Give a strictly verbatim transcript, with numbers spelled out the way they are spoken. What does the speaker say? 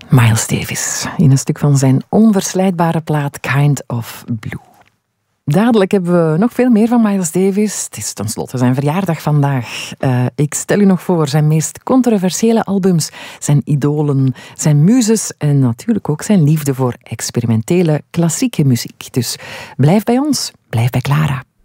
Miles Davis in een stuk van zijn onverslijtbare plaat Kind of Blue. Dadelijk hebben we nog veel meer van Miles Davis. Het is tenslotte zijn verjaardag vandaag. Uh, ik stel u nog voor zijn meest controversiële albums, zijn idolen, zijn muzes en natuurlijk ook zijn liefde voor experimentele klassieke muziek. Dus blijf bij ons, blijf bij Clara.